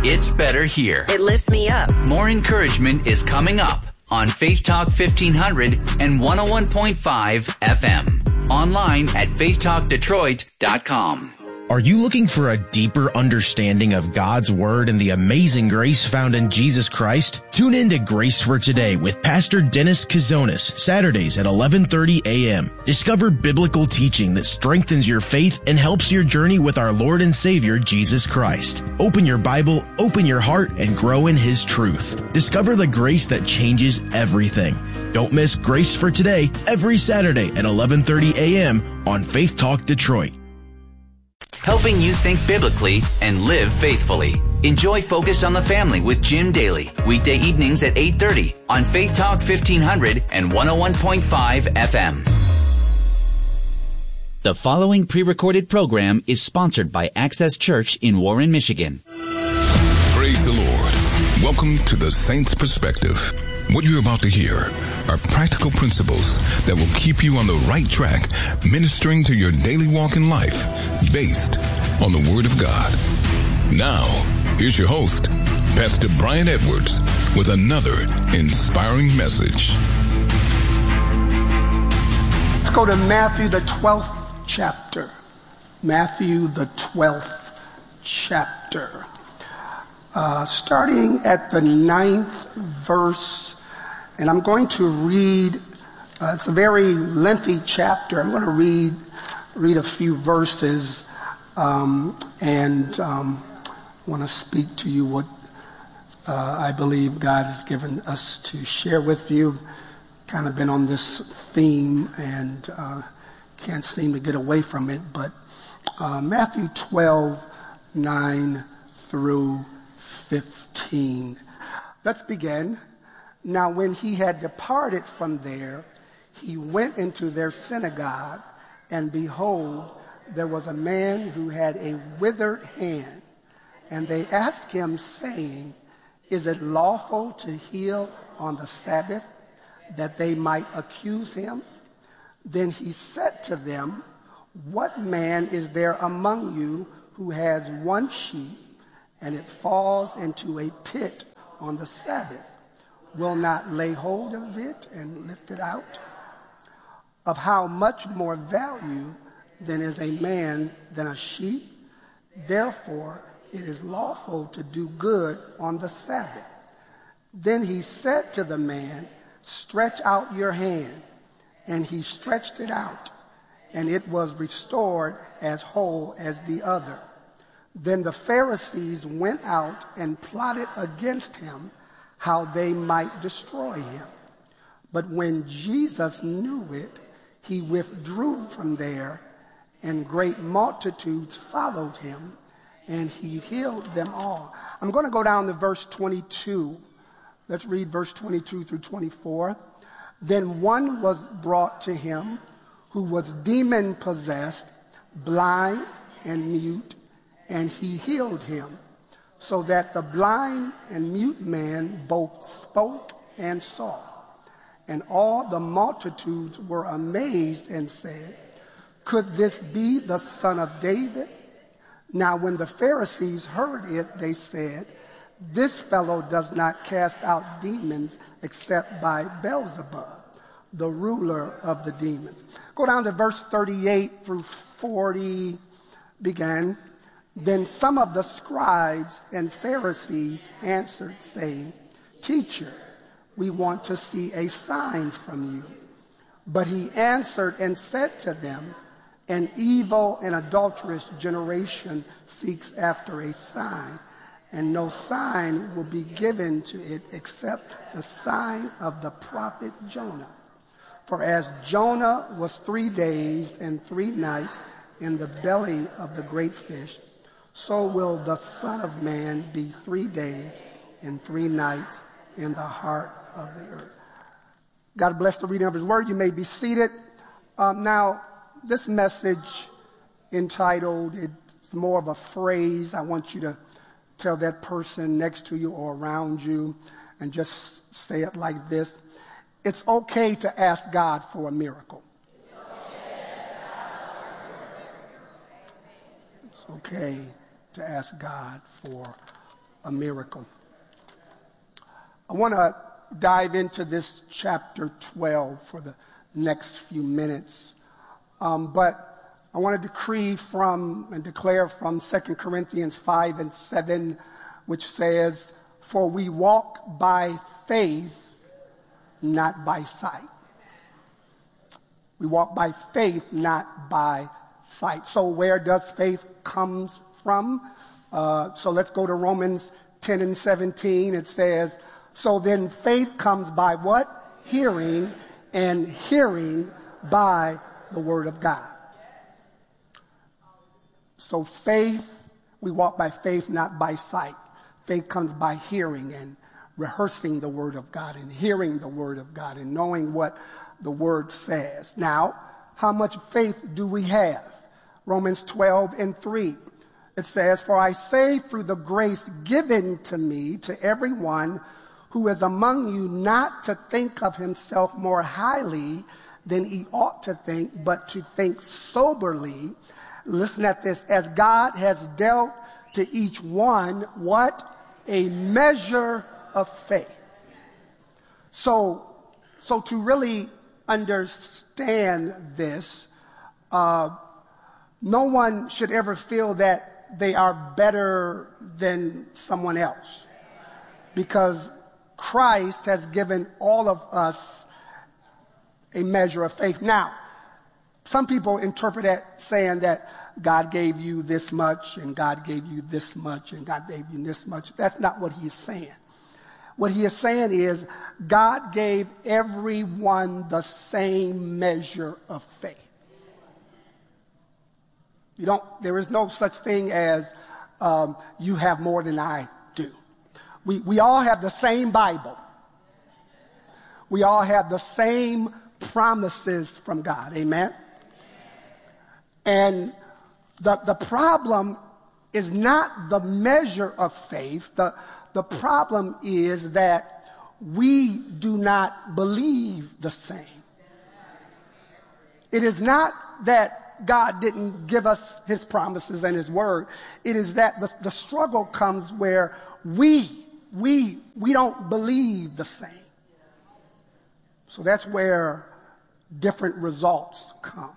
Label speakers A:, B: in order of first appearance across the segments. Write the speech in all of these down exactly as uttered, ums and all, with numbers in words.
A: It's better here.
B: It lifts me up.
A: More encouragement is coming up on Faith Talk fifteen hundred and one oh one point five F M. Online at faith talk detroit dot com.
C: Are you looking for a deeper understanding of God's Word and the amazing grace found in Jesus Christ? Tune in to Grace for Today with Pastor Dennis Kazonis, Saturdays at eleven thirty a.m. Discover biblical teaching that strengthens your faith and helps your journey with our Lord and Savior, Jesus Christ. Open your Bible, open your heart, and grow in His truth. Discover the grace that changes everything. Don't miss Grace for Today every Saturday at eleven thirty a.m. on Faith Talk Detroit.
A: Helping you think biblically and live faithfully. Enjoy Focus on the Family with Jim Daly, weekday evenings at eight thirty on Faith Talk fifteen hundred and one oh one point five F M. The following pre-recorded program is sponsored by Access Church in Warren, Michigan.
D: Praise the Lord. Welcome to the Saints Perspective. What you're about to hear are practical principles that will keep you on the right track, ministering to your daily walk in life, based on the Word of God. Now, here's your host, Pastor Brian Edwards, with another inspiring message.
E: Let's go to Matthew, the twelfth chapter. Matthew, the twelfth chapter. Uh, starting at the ninth verse, and I'm going to read, uh, it's a very lengthy chapter. I'm going to read read a few verses, um, and um, want to speak to you what uh, I believe God has given us to share with you. Kind of been on this theme and uh, can't seem to get away from it, but uh, Matthew twelve, nine through fifteen. Let's begin. Now, when he had departed from there, he went into their synagogue, and behold, there was a man who had a withered hand. And they asked him, saying, Is it lawful to heal on the Sabbath? That they might accuse him. Then he said to them, What man is there among you who has one sheep, and it falls into a pit on the Sabbath? Will not lay hold of it and lift it out? Of how much more value then is a man than a sheep? Therefore it is lawful to do good on the Sabbath. Then he said to the man, Stretch out your hand. And he stretched it out, and it was restored as whole as the other. Then the Pharisees went out and plotted against him, how they might destroy him. But when Jesus knew it, he withdrew from there, and great multitudes followed him, and he healed them all. I'm going to go down to verse twenty-two. Let's read verse twenty-two through twenty-four. Then one was brought to him who was demon-possessed, blind and mute, and he healed him, so that the blind and mute man both spoke and saw. And all the multitudes were amazed and said, Could this be the son of David? Now when the Pharisees heard it, they said, This fellow does not cast out demons except by Beelzebub, the ruler of the demons. Go down to verse thirty-eight through forty. Began. Then some of the scribes and Pharisees answered, saying, Teacher, we want to see a sign from you. But he answered and said to them, An evil and adulterous generation seeks after a sign, and no sign will be given to it except the sign of the prophet Jonah. For as Jonah was three days and three nights in the belly of the great fish, so will the Son of Man be three days and three nights in the heart of the earth. God bless the reading of his word. You may be seated. Um, now, this message entitled, it's more of a phrase. I want you to tell that person next to you or around you and just say it like this. It's okay to ask God for a miracle. It's okay to ask God for a miracle. I want to dive into this chapter twelve for the next few minutes. Um, but I want to decree from and declare from Second Corinthians five and seven, which says, "For we walk by faith, not by sight." We walk by faith, not by sight. So where does faith come from? Uh, so let's go to Romans ten and seventeen. It says, "So then faith comes by what? Hearing, and hearing by the word of God." So faith, we walk by faith, not by sight. Faith comes by hearing and rehearsing the word of God and hearing the word of God and knowing what the word says. Now, how much faith do we have? Romans twelve and three. It says, "For I say through the grace given to me, to everyone who is among you, not to think of himself more highly than he ought to think, but to think soberly." Listen at this. "As God has dealt to each one," what? "A measure of faith." So, so to really understand this, uh, no one should ever feel that they are better than someone else, because Christ has given all of us a measure of faith. Now, some people interpret it saying that God gave you this much and God gave you this much and God gave you this much. That's not what he is saying. What he is saying is God gave everyone the same measure of faith. You don't, there is no such thing as um, you have more than I do. We, we all have the same Bible. We all have the same promises from God. Amen? And the, the problem is not the measure of faith. The, the problem is that we do not believe the same. It is not that God didn't give us his promises and his word. It is that the, the struggle comes where we, we, we don't believe the same. So that's where different results come.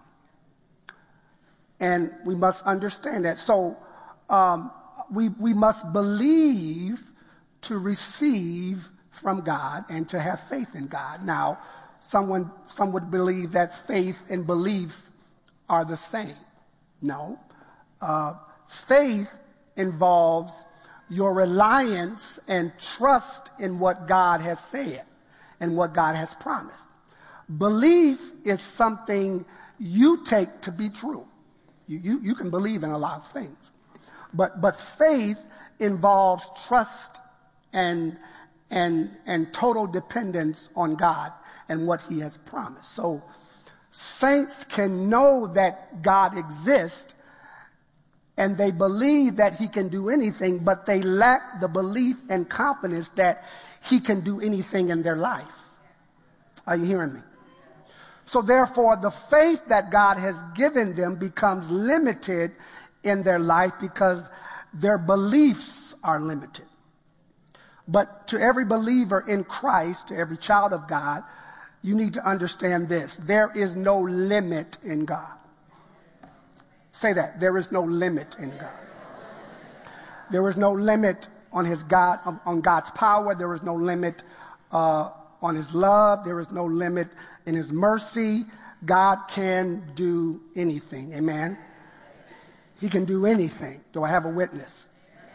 E: And we must understand that. So um, we, we must believe to receive from God and to have faith in God. Now, someone, some would believe that faith and belief are the same. No. Uh, faith involves your reliance and trust in what God has said and what God has promised. Belief is something you take to be true. You, you, you can believe in a lot of things. But, but faith involves trust and, and, and total dependence on God and what he has promised. So saints can know that God exists and they believe that he can do anything, but they lack the belief and confidence that he can do anything in their life. Are you hearing me? So therefore, the faith that God has given them becomes limited in their life because their beliefs are limited. But to every believer in Christ, to every child of God, you need to understand this. There is no limit in God. Say that. There is no limit in God. There is no limit on his God, on God's power. There is no limit uh, on his love. There is no limit in his mercy. God can do anything. Amen. He can do anything. Do I have a witness?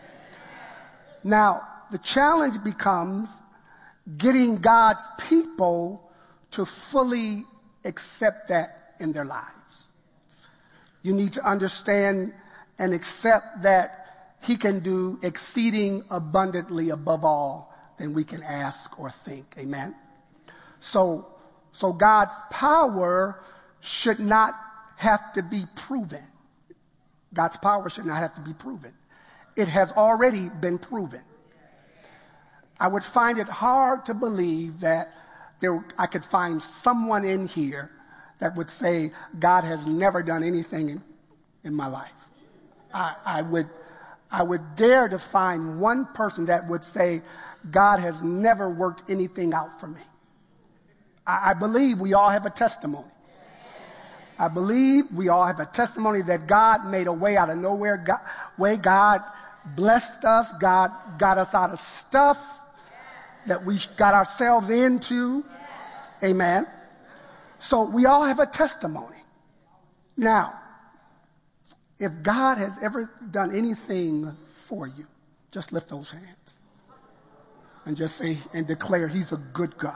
E: Now, the challenge becomes getting God's people to fully accept that in their lives. You need to understand and accept that he can do exceeding abundantly above all than we can ask or think. Amen. So, so God's power should not have to be proven. God's power should not have to be proven. It has already been proven. I would find it hard to believe that there, I could find someone in here that would say, God has never done anything in, in my life. I, I would, I would dare to find one person that would say, God has never worked anything out for me. I, I believe we all have a testimony. I believe we all have a testimony that God made a way out of nowhere. God, way God blessed us. God got us out of stuff that we got ourselves into. Amen. So we all have a testimony. Now, if God has ever done anything for you, just lift those hands and just say and declare he's a good God.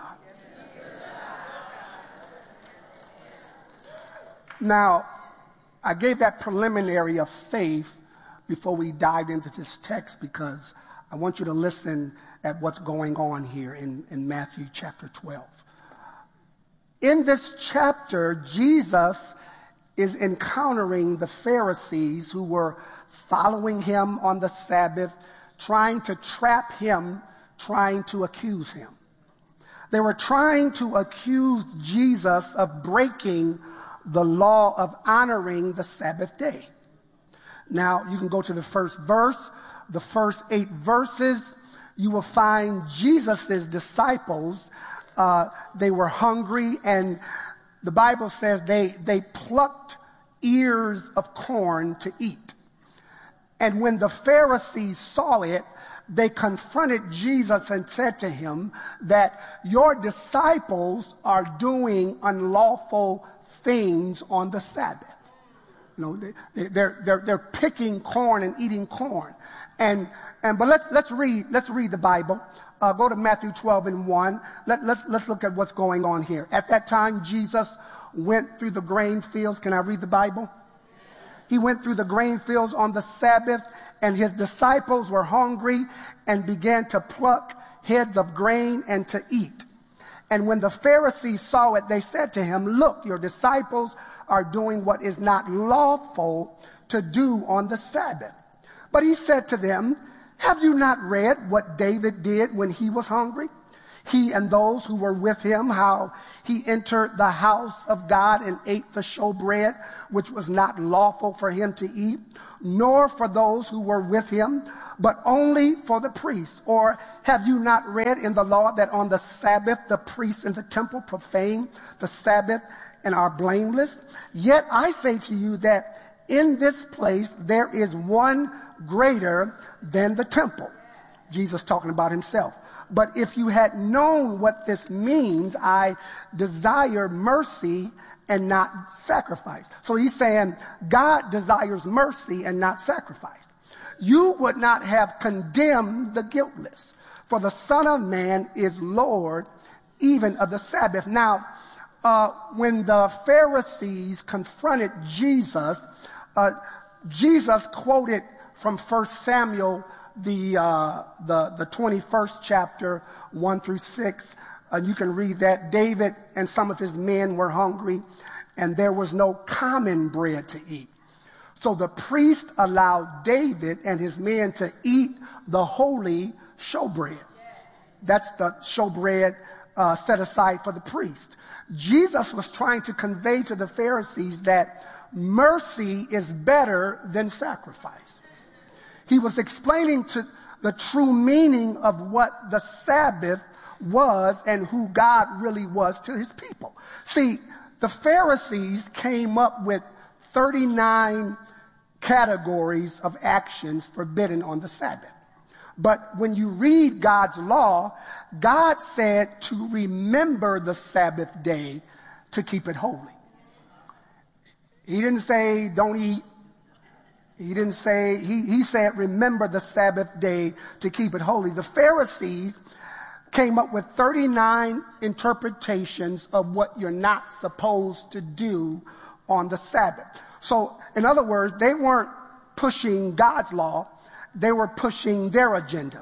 E: Now, I gave that preliminary of faith before we dived into this text because I want you to listen at what's going on here in, in Matthew chapter twelve. In this chapter, Jesus is encountering the Pharisees who were following him on the Sabbath, trying to trap him, trying to accuse him. They were trying to accuse Jesus of breaking the law of honoring the Sabbath day. Now, you can go to the first verse. The first eight verses, you will find Jesus' disciples. Uh, they were hungry, and the Bible says they, they plucked ears of corn to eat. And when the Pharisees saw it, they confronted Jesus and said to him that your disciples are doing unlawful things on the Sabbath. You know, they, they're, they're, they're picking corn and eating corn. And, and, but let's, let's read, let's read the Bible. Uh, go to Matthew twelve and one. Let, let's, let's look at what's going on here. At that time, Jesus went through the grain fields. Can I read the Bible? He went through the grain fields on the Sabbath, and his disciples were hungry and began to pluck heads of grain and to eat. And when the Pharisees saw it, they said to him, look, your disciples are doing what is not lawful to do on the Sabbath. But he said to them, have you not read what David did when he was hungry? He and those who were with him, how he entered the house of God and ate the showbread, which was not lawful for him to eat, nor for those who were with him, but only for the priests. Or have you not read in the law that on the Sabbath the priests in the temple profane the Sabbath and are blameless? Yet I say to you that in this place there is one greater than the temple. Jesus talking about himself. But if you had known what this means, I desire mercy and not sacrifice. So he's saying God desires mercy and not sacrifice. You would not have condemned the guiltless, for the Son of Man is Lord even of the Sabbath. Now, uh, when the Pharisees confronted Jesus, uh, Jesus quoted from First Samuel, the, uh, the, the twenty-first chapter, one through six. Uh, you can read that. David and some of his men were hungry, and there was no common bread to eat. So the priest allowed David and his men to eat the holy showbread. That's the showbread uh, set aside for the priest. Jesus was trying to convey to the Pharisees that mercy is better than sacrifice. He was explaining to the true meaning of what the Sabbath was and who God really was to his people. See, the Pharisees came up with thirty-nine categories of actions forbidden on the Sabbath. But when you read God's law, God said to remember the Sabbath day to keep it holy. He didn't say don't eat. He didn't say, he, he said remember the Sabbath day to keep it holy. The Pharisees came up with thirty-nine interpretations of what you're not supposed to do on the Sabbath. So, in other words, they weren't pushing God's law, they were pushing their agenda.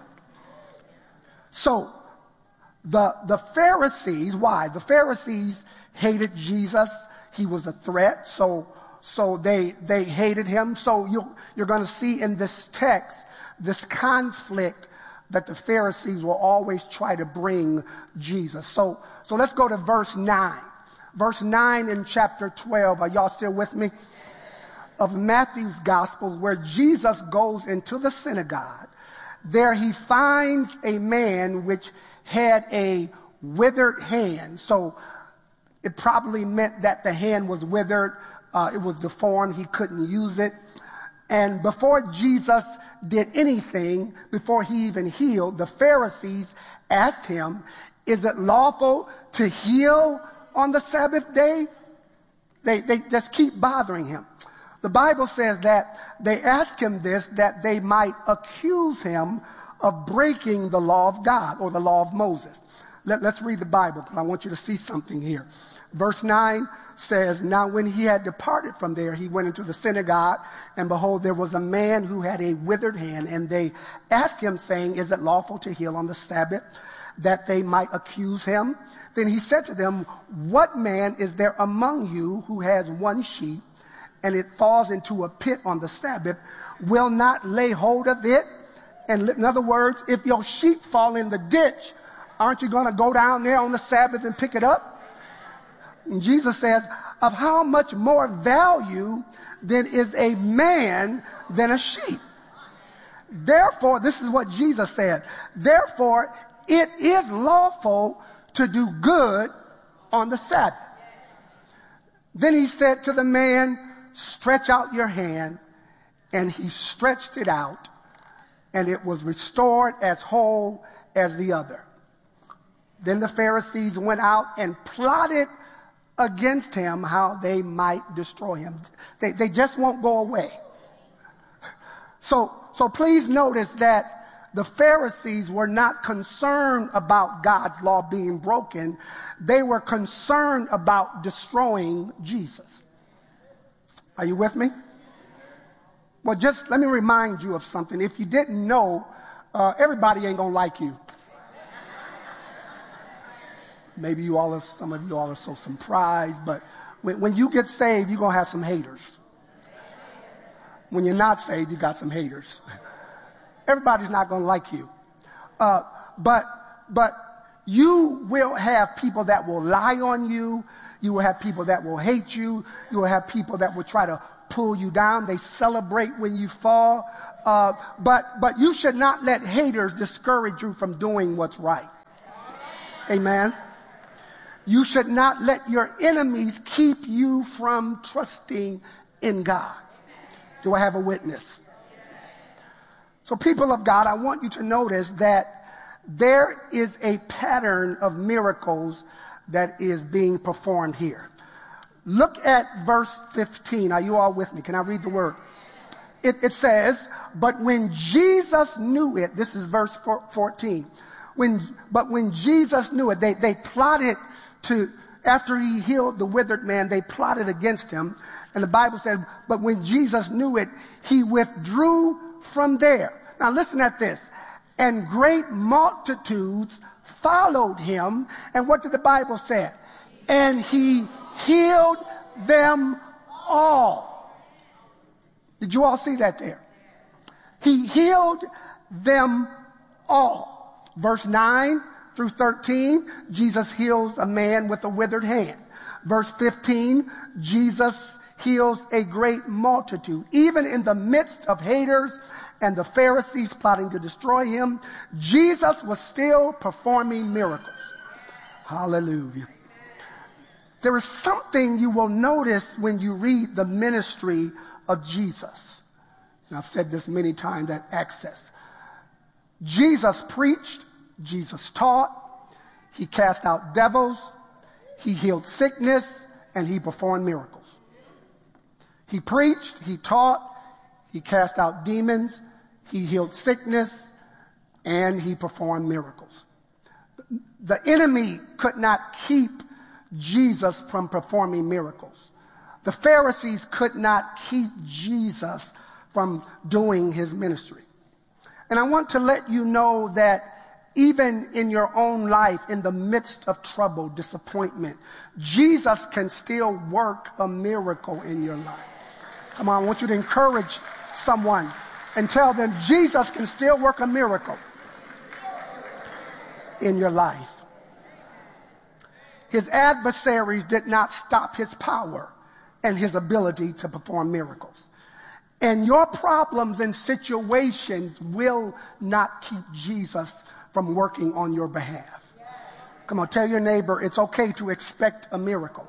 E: So, the, the Pharisees, why? The Pharisees hated Jesus. He was a threat, so, so they, they hated him. So you, you're going to see in this text, this conflict that the Pharisees will always try to bring Jesus. So, so let's go to verse nine. Verse nine in chapter twelve. Are y'all still with me? of Matthew's gospel, where Jesus goes into the synagogue, there he finds a man which had a withered hand. So it probably meant that the hand was withered. Uh, it was deformed. He couldn't use it. And before Jesus did anything, before he even healed, the Pharisees asked him, is it lawful to heal on the Sabbath day? They, they just keep bothering him. The Bible says that they asked him this, that they might accuse him of breaking the law of God or the law of Moses. Let, let's read the Bible, because I want you to see something here. Verse nine says, now when he had departed from there, he went into the synagogue, and behold, there was a man who had a withered hand, and they asked him, saying, is it lawful to heal on the Sabbath, that they might accuse him? Then he said to them, what man is there among you who has one sheep, and it falls into a pit on the Sabbath, will not lay hold of it? And in other words, if your sheep fall in the ditch, aren't you going to go down there on the Sabbath and pick it up? And Jesus says, of how much more value then is a man than a sheep? Therefore, this is what Jesus said, therefore it is lawful to do good on the Sabbath. Then he said to the man, stretch out your hand. And he stretched it out, and it was restored as whole as the other. Then the Pharisees went out and plotted against him how they might destroy him. They, they just won't go away. So, so please notice that the Pharisees were not concerned about God's law being broken. They were concerned about destroying Jesus. Are you with me? Well, just let me remind you of something. If you didn't know, uh, everybody ain't gonna like you. Maybe you all are, some of you all are so surprised, but when, when you get saved, you're gonna have some haters. When you're not saved, you got some haters. Everybody's not gonna like you. Uh, but, but you will have people that will lie on you. You will have people that will hate you. You will have people that will try to pull you down. They celebrate when you fall. Uh, but, but you should not let haters discourage you from doing what's right. Amen. You should not let your enemies keep you from trusting in God. Do I have a witness? So people of God, I want you to notice that there is a pattern of miracles that is being performed here. Look at verse fifteen. Are you all with me? Can I read the word? It, it says, but when Jesus knew it, this is verse fourteen. When, but when Jesus knew it, they, they plotted to, after he healed the withered man, they plotted against him. And the Bible said, but when Jesus knew it, he withdrew from there. Now listen at this. And great multitudes followed him. And what did the Bible say? And he healed them all. Did you all see that there? He healed them all. Verse nine through thirteen, Jesus heals a man with a withered hand. Verse fifteen, Jesus heals a great multitude. Even in the midst of haters and the Pharisees plotting to destroy him, Jesus was still performing miracles. Hallelujah. There is something you will notice when you read the ministry of Jesus. And I've said this many times at Access. Jesus preached, Jesus taught, he cast out devils, he healed sickness, and he performed miracles. He preached, he taught, he cast out demons, he healed sickness, and he performed miracles. The enemy could not keep Jesus from performing miracles. The Pharisees could not keep Jesus from doing his ministry. And I want to let you know that even in your own life, in the midst of trouble, disappointment, Jesus can still work a miracle in your life. Come on, I want you to encourage someone and tell them Jesus can still work a miracle in your life. His adversaries did not stop his power and his ability to perform miracles. And your problems and situations will not keep Jesus from working on your behalf. Come on, tell your neighbor it's okay to expect a miracle.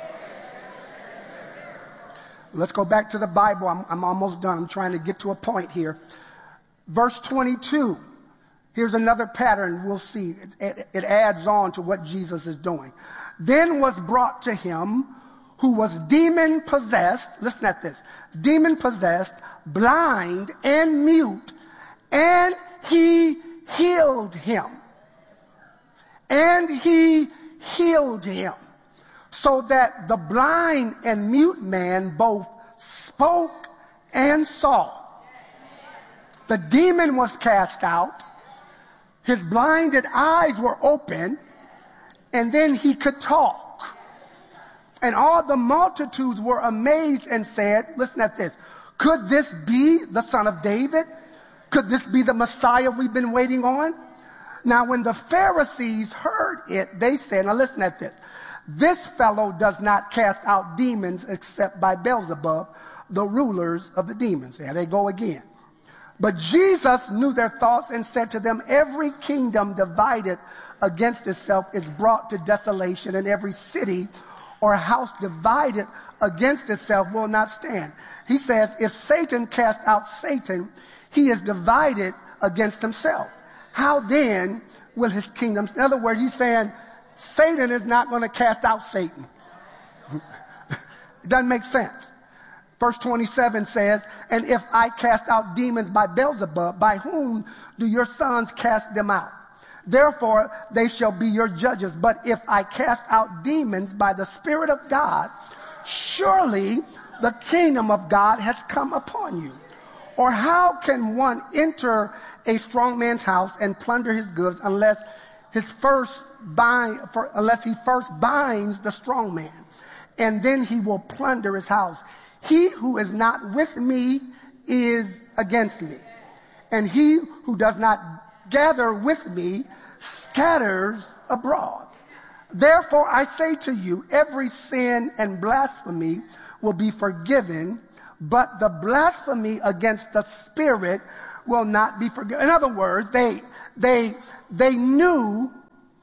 E: Let's go back to the Bible. I'm, I'm almost done. I'm trying to get to a point here. Verse twenty-two. Here's another pattern we'll see. It, it, it adds on to what Jesus is doing. Then was brought to him who was demon possessed. Listen at this. Demon possessed, blind and mute, and he healed him. And he healed him. So that the blind and mute man both spoke and saw. The demon was cast out. His blinded eyes were open. And then he could talk. And all the multitudes were amazed and said, listen at this. Could this be the Son of David? Could this be the Messiah we've been waiting on? Now when the Pharisees heard it, they said, now listen at this. This fellow does not cast out demons except by Beelzebub, the rulers of the demons. There they go again. But Jesus knew their thoughts and said to them, every kingdom divided against itself is brought to desolation, and every city or house divided against itself will not stand. He says, if Satan cast out Satan, he is divided against himself. How then will his kingdom? In other words, he's saying, Satan is not going to cast out Satan. It doesn't make sense. Verse twenty-seven says, and if I cast out demons by Beelzebub, by whom do your sons cast them out? Therefore, they shall be your judges. But if I cast out demons by the Spirit of God, surely the kingdom of God has come upon you. Or how can one enter a strong man's house and plunder his goods unless his first bind, for, unless he first binds the strong man, and then he will plunder his house? He who is not with me is against me, and he who does not gather with me scatters abroad. Therefore I say to you, every sin and blasphemy will be forgiven, but the blasphemy against the Spirit will not be forgiven. In other words, they they they knew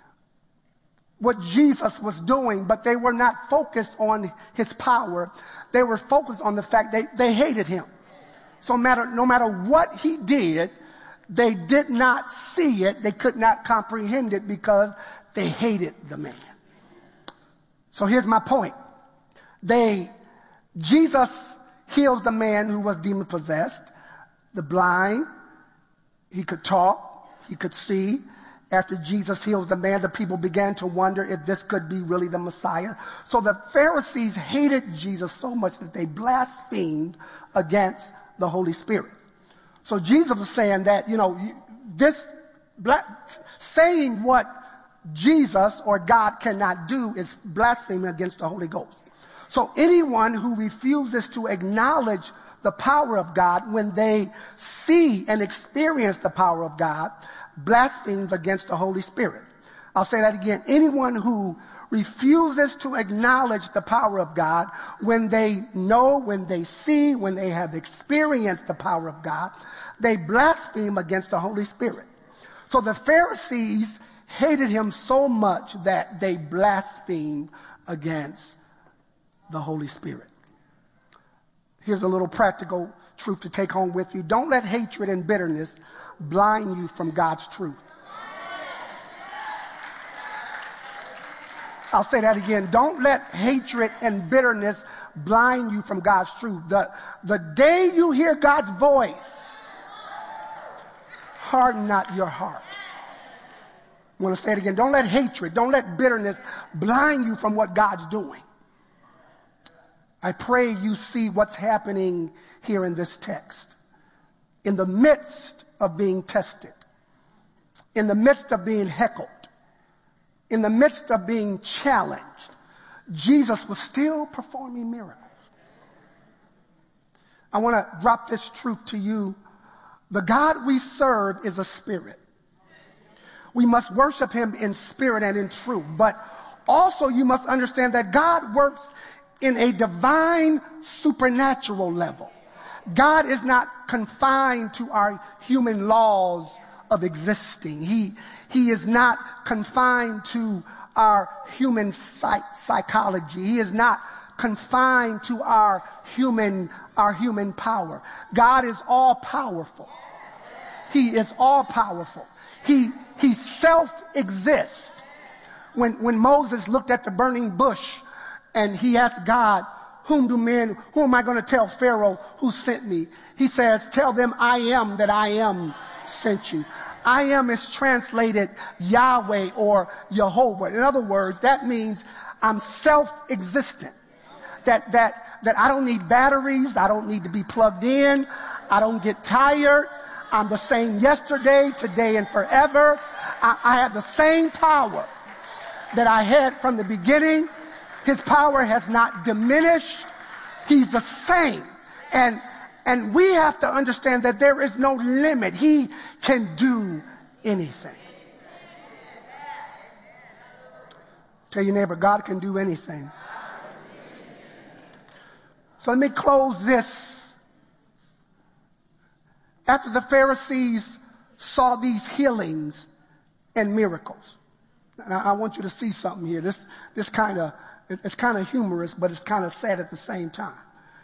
E: what Jesus was doing, but they were not focused on his power. They were focused on the fact they, they hated him. So matter, no matter what he did, they did not see it. They could not comprehend it because they hated the man. So here's my point. They, Jesus healed the man who was demon possessed, the blind. He could talk. He could see. After Jesus heals the man, the people began to wonder if this could be really the Messiah. So the Pharisees hated Jesus so much that they blasphemed against the Holy Spirit. So Jesus was saying that, you know, this saying what Jesus or God cannot do is blasphemy against the Holy Ghost. So anyone who refuses to acknowledge the power of God when they see and experience the power of God blasphemes against the Holy Spirit. I'll say that again. Anyone who refuses to acknowledge the power of God when they know, when they see, when they have experienced the power of God, they blaspheme against the Holy Spirit. So the Pharisees hated him so much that they blasphemed against the Holy Spirit. Here's a little practical truth to take home with you. Don't let hatred and bitterness blind you from God's truth. I'll say that again. Don't let hatred and bitterness blind you from God's truth. The, the day you hear God's voice, harden not your heart. I want to say it again. Don't let hatred, don't let bitterness blind you from what God's doing. I pray you see what's happening here in this text. In the midst of being tested, in the midst of being heckled, in the midst of being challenged, Jesus was still performing miracles. I want to drop this truth to you. The God we serve is a spirit. We must worship him in spirit and in truth. But also you must understand that God works in a divine supernatural level. God is not confined to our human laws of existing. He, he is not confined to our human psych- psychology. He is not confined to our human, our human power. God is all powerful. He is all powerful. He, he self-exists. When, when Moses looked at the burning bush and he asked God, whom do men, who am I going to tell Pharaoh who sent me? He says, tell them I am that I am sent you. I am is translated Yahweh or Jehovah. In other words, that means I'm self-existent. That, that, that I don't need batteries. I don't need to be plugged in. I don't get tired. I'm the same yesterday, today, and forever. I, I have the same power that I had from the beginning. His power has not diminished. He's the same. And, and we have to understand that there is no limit. He can do anything. Tell your neighbor, God can do anything. So let me close this. After the Pharisees saw these healings and miracles, and I want you to see something here. This, this kind of, it's kind of humorous, but it's kind of sad at the same time.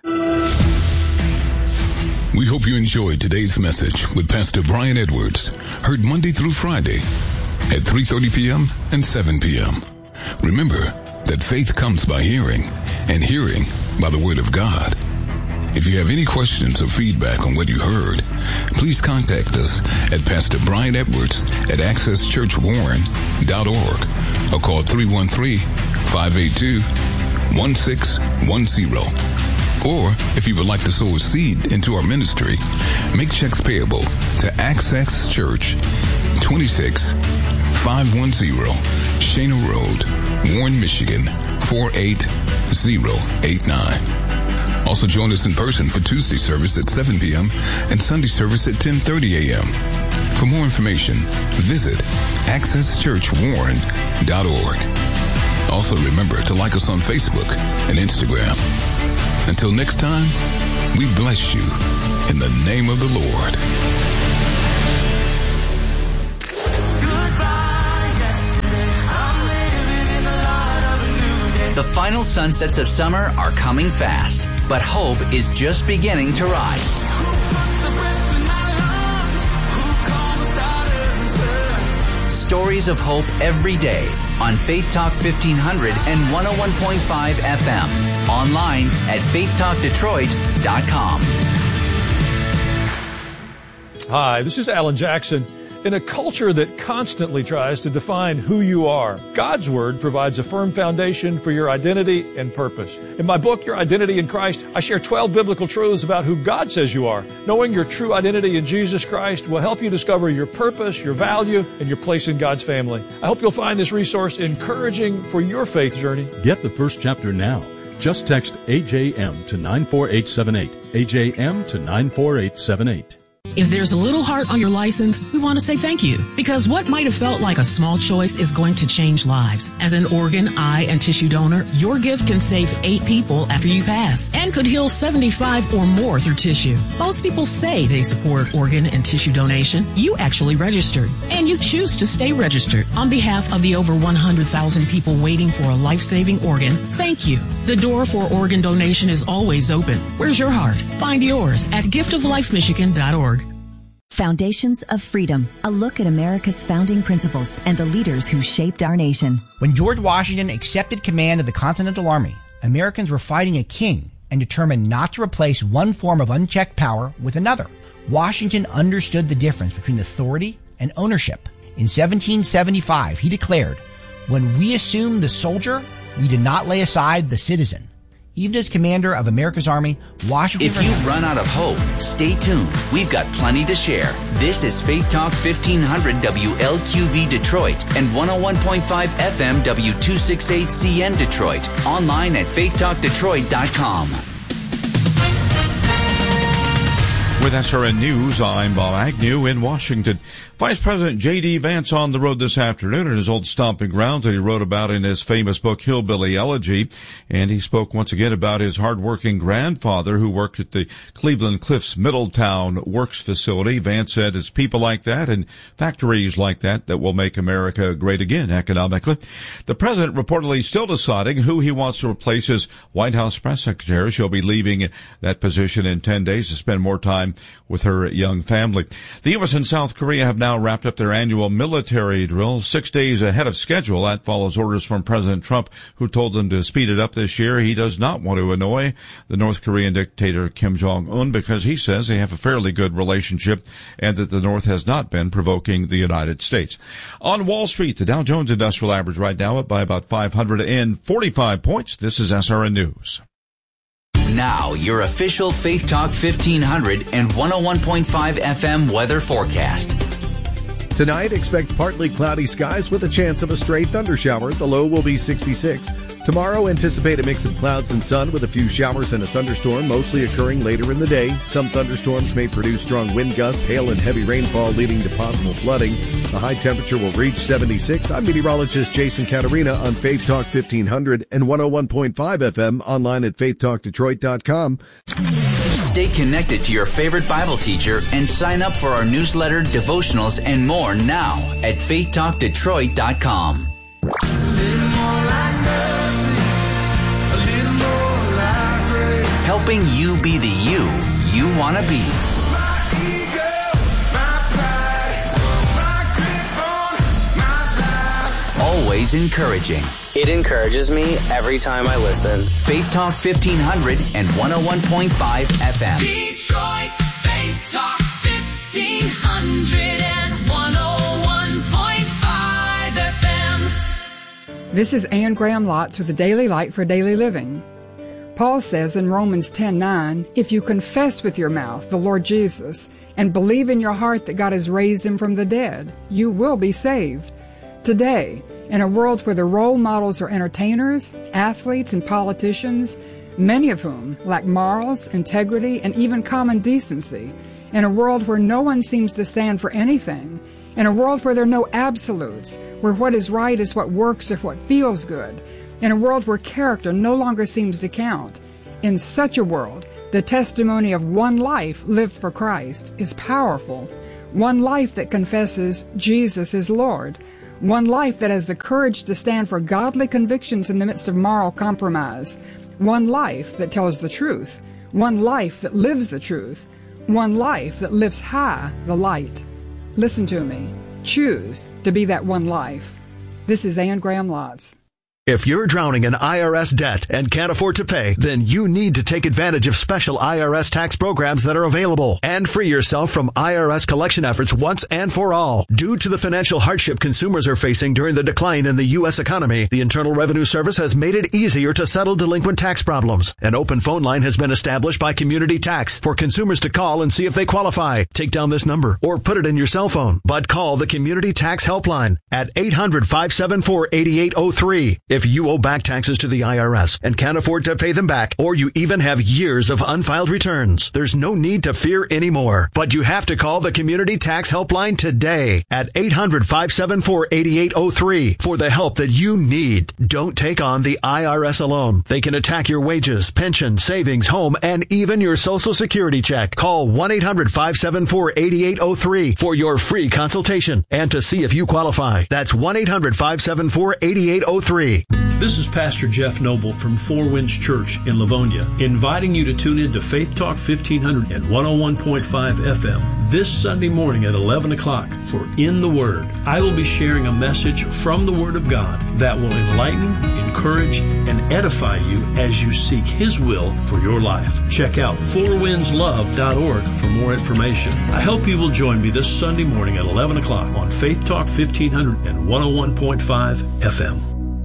D: We hope you enjoyed today's message with Pastor Brian Edwards, heard Monday through Friday at three thirty p.m. and seven p.m. Remember that faith comes by hearing, and hearing by the Word of God. If you have any questions or feedback on what you heard, please contact us at Pastor Brian Edwards at access church warren dot org or call three one three, five eight two, one six one zero. Or if you would like to sow a seed into our ministry, make checks payable to Access Church, twenty-six five ten Shana Road, Warren, Michigan, four eight zero eight nine. Also join us in person for Tuesday service at seven p.m. and Sunday service at ten thirty a.m. For more information, visit access church warren dot org. Also remember to like us on Facebook and Instagram. Until next time, we bless you in the name of the Lord.
A: The final sunsets of summer are coming fast, but hope is just beginning to rise. Stories of hope every day on Faith Talk fifteen hundred and one oh one point five F M. Online at faith talk detroit dot com.
B: Hi, this is Alan Jackson. In a culture that constantly tries to define who you are, God's Word provides a firm foundation for your identity and purpose. In my book, Your Identity in Christ, I share twelve biblical truths about who God says you are. Knowing your true identity in Jesus Christ will help you discover your purpose, your value, and your place in God's family. I hope you'll find this resource encouraging for your faith journey.
F: Get the first chapter now. Just text A J M to nine four eight seven eight. A J M to nine four eight seven eight.
G: If there's a little heart on your license, we want to say thank you, because what might have felt like a small choice is going to change lives. As an organ, eye, and tissue donor, your gift can save eight people after you pass and could heal seventy-five or more through tissue. Most people say they support organ and tissue donation. You actually registered, and you choose to stay registered. On behalf of the over one hundred thousand people waiting for a life-saving organ, thank you. The door for organ donation is always open. Where's your heart? Find yours at gift of life michigan dot org.
H: Foundations of Freedom, a look at America's founding principles and the leaders who shaped our nation.
I: When George Washington accepted command of the Continental Army, Americans were fighting a king and determined not to replace one form of unchecked power with another. Washington understood the difference between authority and ownership. In seventeen seventy-five, he declared, "When we assume the soldier, we did not lay aside the citizen." Even as commander of America's Army, Washington...
A: If you've run out of hope, stay tuned. We've got plenty to share. This is Faith Talk fifteen hundred W L Q V Detroit and one oh one point five F M W two sixty-eight C N Detroit. Online at faith talk detroit dot com.
J: With S R N News, I'm Bob Agnew in Washington. Vice President J D. Vance on the road this afternoon in his old stomping grounds that he wrote about in his famous book, Hillbilly Elegy. And he spoke once again about his hardworking grandfather who worked at the Cleveland Cliffs Middletown Works facility. Vance said it's people like that and factories like that that will make America great again economically. The president reportedly still deciding who he wants to replace as White House press secretary. She'll be leaving that position in ten days to spend more time with her young family. The U S and South Korea have now wrapped up their annual military drill six days ahead of schedule. That follows orders from President Trump, who told them to speed it up this year. He does not want to annoy the North Korean dictator Kim Jong-un because he says they have a fairly good relationship and that the North has not been provoking the United States. On Wall Street, the Dow Jones Industrial Average right now up by about five hundred forty-five points. This is S R N News.
A: Now, your official Faith Talk fifteen hundred and one oh one point five F M weather forecast.
K: Tonight, expect partly cloudy skies with a chance of a stray thundershower. The low will be sixty-six. Tomorrow, anticipate a mix of clouds and sun with a few showers and a thunderstorm, mostly occurring later in the day. Some thunderstorms may produce strong wind gusts, hail, and heavy rainfall, leading to possible flooding. The high temperature will reach seventy-six. I'm meteorologist Jason Caterina on Faith Talk fifteen hundred and one oh one point five F M, online at faith talk detroit dot com.
A: Stay connected to your favorite Bible teacher and sign up for our newsletter, devotionals, and more now at faith talk detroit dot com. Helping you be the you you want to be. Always encouraging.
L: It encourages me every time I listen.
A: Faith Talk fifteen hundred and one oh one point five F M.
M: Detroit's Faith Talk fifteen hundred and one oh one point five F M.
N: This is Anne Graham Lotz with the Daily Light for Daily Living. Paul says in Romans ten nine, if you confess with your mouth the Lord Jesus and believe in your heart that God has raised him from the dead, you will be saved. Today, in a world where the role models are entertainers, athletes, and politicians, many of whom lack morals, integrity, and even common decency, in a world where no one seems to stand for anything, in a world where there are no absolutes, where what is right is what works or what feels good, in a world where character no longer seems to count, in such a world, the testimony of one life lived for Christ is powerful. One life that confesses Jesus is Lord. One life that has the courage to stand for godly convictions in the midst of moral compromise. One life that tells the truth. One life that lives the truth. One life that lifts high the light. Listen to me. Choose to be that one life. This is Anne Graham Lotz.
O: If you're drowning in I R S debt and can't afford to pay, then you need to take advantage of special I R S tax programs that are available and free yourself from I R S collection efforts once and for all. Due to the financial hardship consumers are facing during the decline in the U S economy, the Internal Revenue Service has made it easier to settle delinquent tax problems. An open phone line has been established by Community Tax for consumers to call and see if they qualify. Take down this number or put it in your cell phone, but call the Community Tax Helpline at eight hundred, five seven four, eight eight zero three. If you owe back taxes to the I R S and can't afford to pay them back, or you even have years of unfiled returns, there's no need to fear anymore. But you have to call the Community Tax Helpline today at eight hundred, five seven four, eight eight zero three for the help that you need. Don't take on the I R S alone. They can attack your wages, pension, savings, home, and even your Social Security check. Call one eight hundred, five seven four, eight eight zero three for your free consultation and to see if you qualify. That's one eight hundred, five seven four, eight eight zero three.
B: This is Pastor Jeff Noble from Four Winds Church in Livonia, inviting you to tune in to Faith Talk fifteen hundred and one oh one point five F M this Sunday morning at eleven o'clock for In the Word. I will be sharing a message from the Word of God that will enlighten, encourage, and edify you as you seek His will for your life. Check out four winds love dot org for more information. I hope you will join me this Sunday morning at eleven o'clock on Faith Talk fifteen hundred and one oh one point five F M.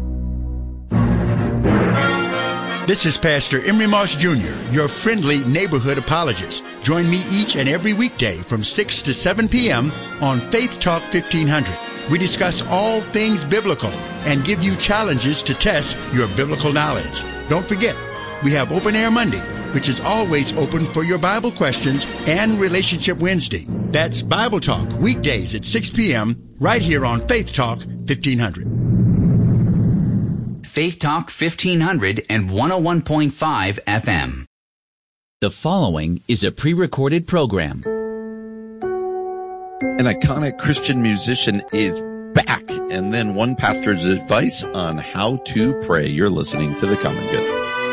P: This is Pastor Emery Moss Junior, your friendly neighborhood apologist. Join me each and every weekday from six to seven p.m. on Faith Talk fifteen hundred. We discuss all things biblical and give you challenges to test your biblical knowledge. Don't forget, we have Open Air Monday, which is always open for your Bible questions, and Relationship Wednesday. That's Bible Talk, weekdays at six p.m., right here on Faith Talk fifteen hundred.
A: Faith Talk fifteen hundred and one oh one point five F M. The following is a pre-recorded program.
Q: An iconic Christian musician is back, and then one pastor's advice on how to pray. You're listening to The Common Good.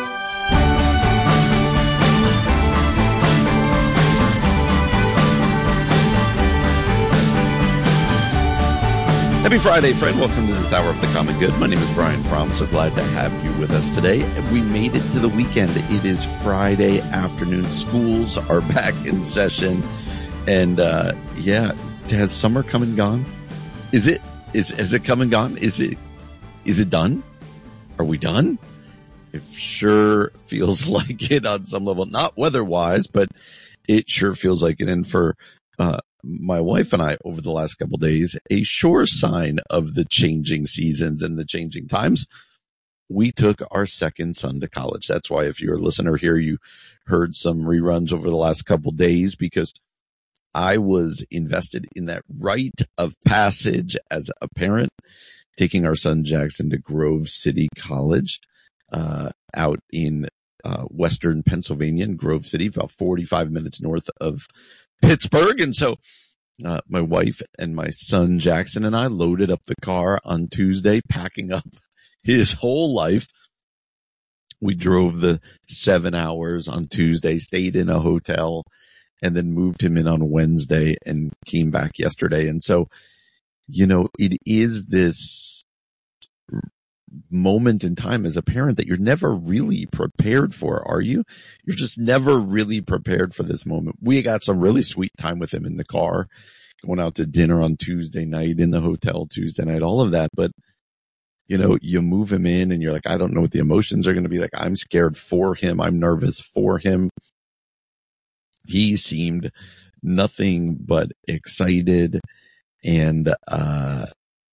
Q: Happy Friday, friend. Welcome to this hour of The Common Good. My name is Brian Fromm. So glad to have you with us today. We made it to the weekend. It is Friday afternoon. Schools are back in session. And, uh, yeah, has summer come and gone? Is it? Is, has it come and gone? Is it, is it done? Are we done? It sure feels like it on some level. Not weather-wise, but it sure feels like it. And for, uh, my wife and I, over the last couple of days, a sure sign of the changing seasons and the changing times, we took our second son to college. That's why if you're a listener here, you heard some reruns over the last couple of days, because I was invested in that rite of passage as a parent, taking our son Jackson to Grove City College, uh, out in, uh, Western Pennsylvania, in Grove City, about forty-five minutes north of Pittsburgh. And so, uh, my wife and my son Jackson and I loaded up the car on Tuesday, packing up his whole life. We drove the seven hours on Tuesday, stayed in a hotel, and then moved him in on Wednesday and came back yesterday. And so, you know, it is this moment in time as a parent that you're never really prepared for, are you? You're just never really prepared for this moment. We got some really sweet time with him in the car, going out to dinner on Tuesday night, in the hotel Tuesday night, all of that. But, you know, you move him in and you're like, I don't know what the emotions are going to be like. I'm scared for him. I'm nervous for him. He seemed nothing but excited. And, uh,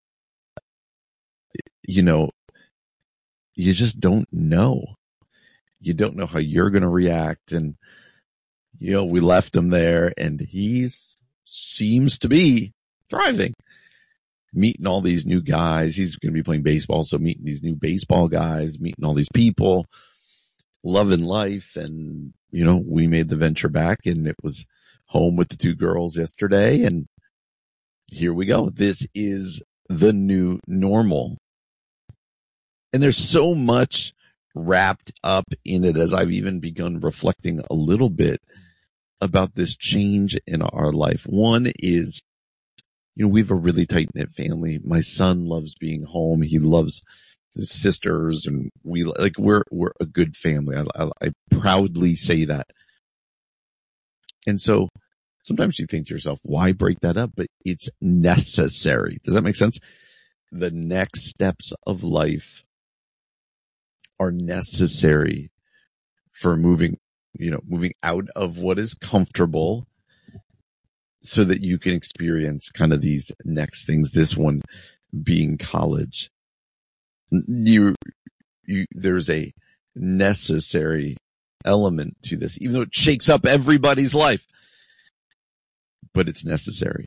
Q: you know, you just don't know. You don't know how you're going to react. And, you know, we left him there and he seems to be thriving, meeting all these new guys. He's going to be playing baseball. So meeting these new baseball guys, meeting all these people, loving life. And, you know, we made the venture back and it was home with the two girls yesterday. And here we go. This is the new normal. And there's so much wrapped up in it, as I've even begun reflecting a little bit about this change in our life. One is, you know, we have a really tight-knit family. My son loves being home. He loves his sisters, and we like we're we're a good family. I, I, I proudly say that. And so sometimes you think to yourself, why break that up? But it's necessary. Does that make sense? The next steps of life are necessary for moving, you know, moving out of what is comfortable so that you can experience kind of these next things. This one being college. You, you, there's a necessary element to this, even though it shakes up everybody's life, but it's necessary.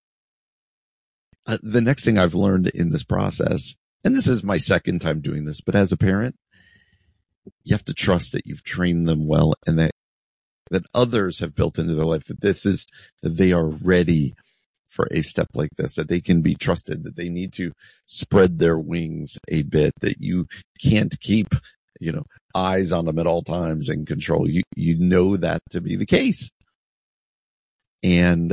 Q: Uh, the next thing I've learned in this process, and this is my second time doing this, but as a parent, you have to trust that you've trained them well and that, that others have built into their life that this is, that they are ready for a step like this, that they can be trusted, that they need to spread their wings a bit, that you can't keep, you know, eyes on them at all times and control. You, you know that to be the case. And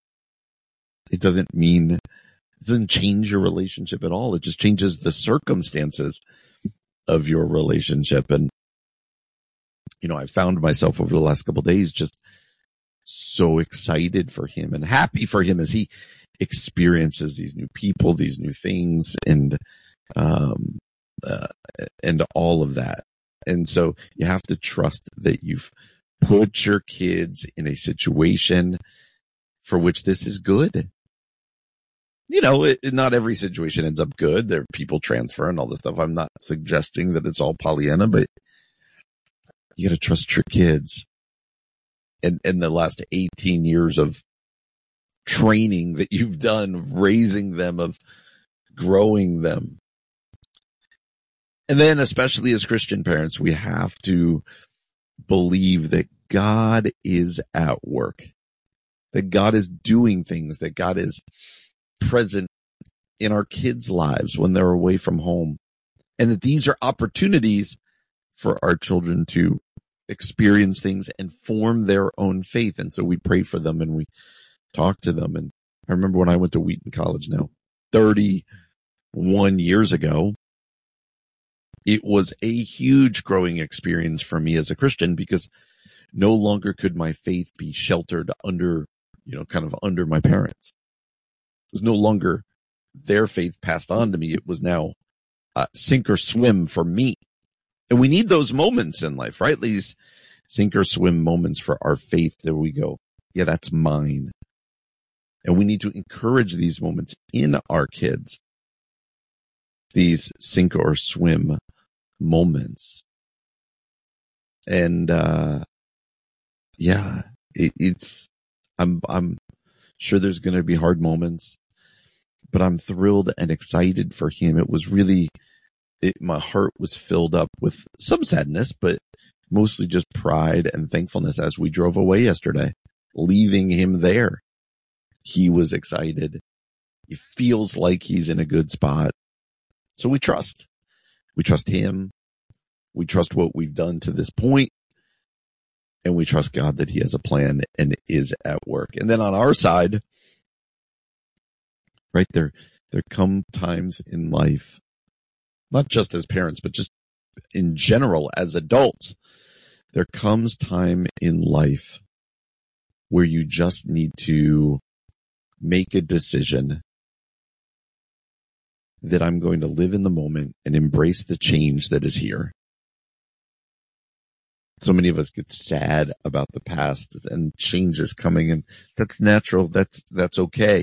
Q: it doesn't mean, it doesn't change your relationship at all. It just changes the circumstances of your relationship. And, you know, I found myself over the last couple of days just so excited for him and happy for him as he experiences these new people, these new things, and, um, uh, and all of that. And so you have to trust that you've put your kids in a situation for which this is good. You know, it, not every situation ends up good. There are people transfer and all this stuff. I'm not suggesting that it's all Pollyanna, but You got to trust your kids. And, and the last eighteen years of training that you've done, of raising them, of growing them. And then, especially as Christian parents, we have to believe that God is at work, that God is doing things, that God is present in our kids' lives when they're away from home, and that these are opportunities for our children to experience things and form their own faith. And so we pray for them and we talk to them. And I remember when I went to Wheaton College now, thirty-one years ago, it was a huge growing experience for me as a Christian, because no longer could my faith be sheltered under, you know, kind of under my parents. It was no longer their faith passed on to me. It was now uh, sink or swim for me. And we need those moments in life, right? These sink or swim moments for our faith that we go, yeah, that's mine. And we need to encourage these moments in our kids, these sink or swim moments. And, uh, yeah, it, it's, I'm, I'm sure there's going to be hard moments, but I'm thrilled and excited for him. It was really, it, my heart was filled up with some sadness, but mostly just pride and thankfulness as we drove away yesterday, leaving him there. He was excited. He feels like he's in a good spot. So we trust. We trust him. We trust what we've done to this point. And we trust God that he has a plan and is at work. And then on our side, right there, there come times in life, not just as parents, but just in general as adults, there comes time in life where you just need to make a decision that I'm going to live in the moment and embrace the change that is here. So many of us get sad about the past and change is coming, and that's natural. That's, that's okay.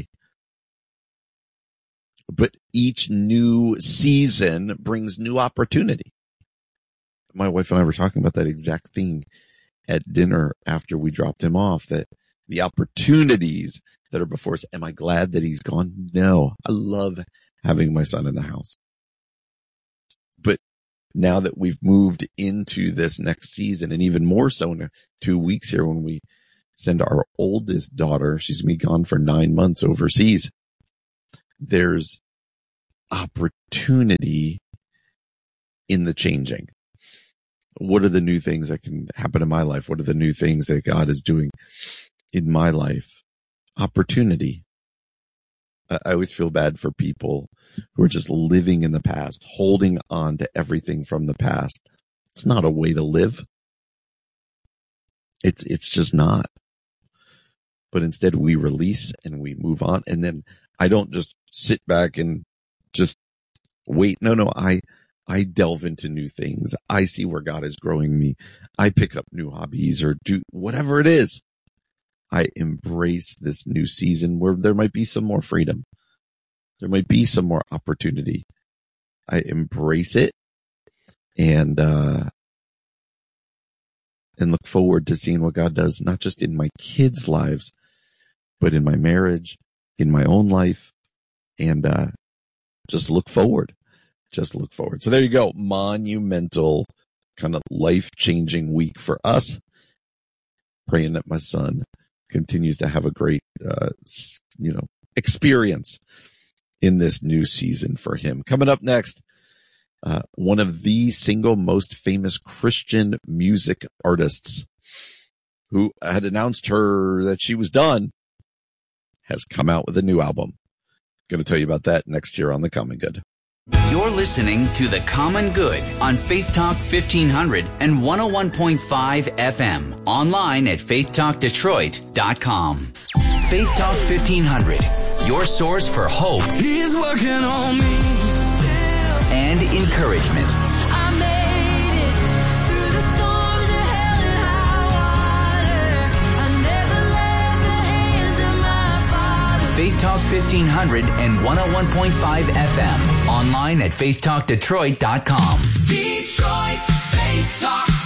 Q: But each new season brings new opportunity. My wife and I were talking about that exact thing at dinner after we dropped him off, that the opportunities that are before us. Am I glad that he's gone? No, I love having my son in the house. But now that we've moved into this next season, and even more so in two weeks here when we send our oldest daughter, she's going to be gone for nine months overseas. There's opportunity in the changing. What are the new things that can happen in my life? What are the new things that God is doing in my life? Opportunity. I always feel bad for people who are just living in the past, holding on to everything from the past. It's not a way to live. It's, it's just not. But instead we release and we move on. And then I don't just sit back and just wait. No, no, I, I delve into new things. I see where God is growing me. I pick up new hobbies or do whatever it is. I embrace this new season where there might be some more freedom. There might be some more opportunity. I embrace it and, uh, and look forward to seeing what God does, not just in my kids' lives, but in my marriage, in my own life, and, uh, just look forward. Just look forward. So there you go. Monumental, kind of life-changing week for us. Praying that my son continues to have a great, uh, you know, experience in this new season for him. Coming up next, uh, one of the single most famous Christian music artists who had announced her that she was done has come out with a new album. Going to tell you about that next year on The Common Good.
A: You're listening to The Common Good on Faith Talk fifteen hundred and one oh one point five F M. Online at faith talk detroit dot com. Faith Talk fifteen hundred, your source for hope. He's working on me. And encouragement. I made it through the storms of hell and high water. I never left the hands of my Father. Faith Talk fifteen hundred and one oh one point five F M. Online at faith talk detroit dot com. Detroit's Faith Talk fifteen hundred.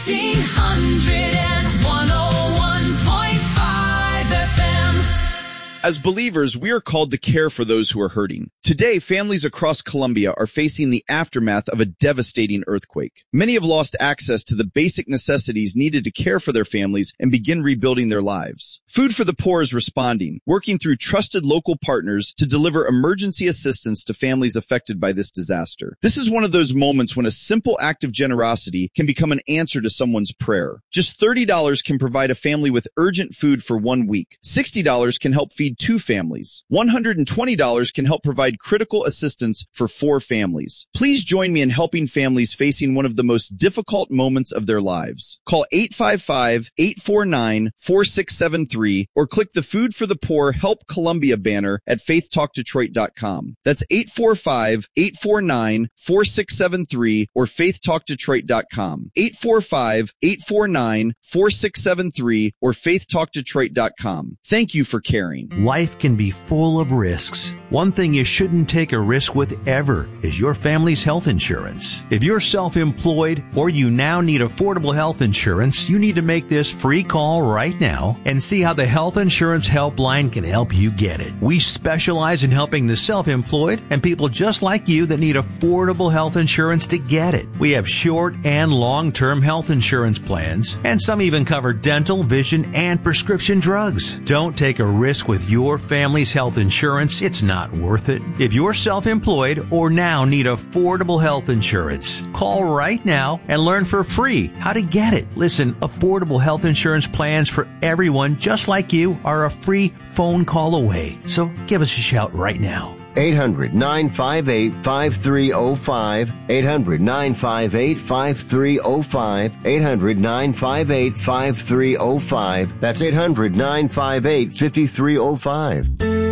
M: fifteen hundred and one oh one point five F M.
R: As believers, we are called to care for those who are hurting. Today, families across Colombia are facing the aftermath of a devastating earthquake. Many have lost access to the basic necessities needed to care for their families and begin rebuilding their lives. Food for the Poor is responding, working through trusted local partners to deliver emergency assistance to families affected by this disaster. This is one of those moments when a simple act of generosity can become an answer to someone's prayer. Just thirty dollars can provide a family with urgent food for one week. sixty dollars can help feed two families. one hundred twenty dollars can help provide critical assistance for four families. Please join me in helping families facing one of the most difficult moments of their lives. Call eight five five, eight four nine, four six seven three or click the Food for the Poor Help Columbia banner at faith talk detroit dot com. That's eight four five, eight four nine, four six seven three or faith talk detroit dot com. eight four five, eight four nine, four six seven three or faith talk detroit dot com. Thank you for caring.
S: Life can be full of risks. One thing you shouldn't take a risk with ever is your family's health insurance. If you're self-employed or you now need affordable health insurance, you need to make this free call right now and see how the Health Insurance Helpline can help you get it. We specialize in helping the self-employed and people just like you that need affordable health insurance to get it. We have short and long-term health insurance plans, and some even cover dental, vision, and prescription drugs. Don't take a risk with your family's health insurance. It's not worth it. If you're self-employed or now need affordable health insurance, call right now and learn for free how to get it. Listen, affordable health insurance plans for everyone just like you are a free phone call away. So give us a shout right now.
T: eight hundred, nine five eight, five three zero five. eight hundred, nine five eight, five three zero five. eight hundred, nine five eight, five three zero five. That's eight hundred, nine five eight, five three zero five.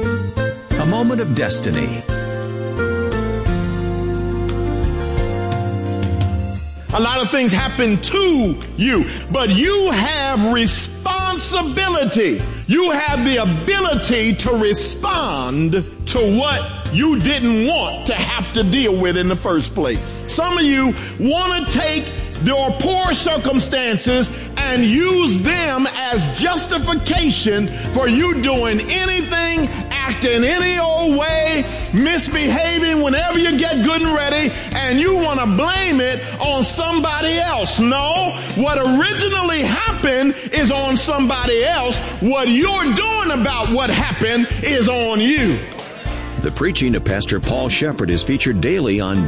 U: A moment of destiny.
V: A lot of things happen to you, but you have responsibility. You have the ability to respond to what you didn't want to have to deal with in the first place. Some of you want to take your poor circumstances and use them as justification for you doing anything, acting any old way, misbehaving whenever you get good and ready, and you want to blame it on somebody else. No, what originally happened is on somebody else. What you're doing about what happened is on you.
U: The preaching of Pastor Paul Shepard is featured daily on